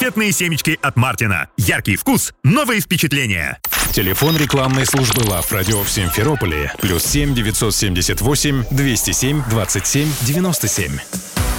Конфетные семечки от Мартина. Яркий вкус, новые впечатления. Телефон рекламной службы Love Radio в Симферополе. +7 978 207 27 97.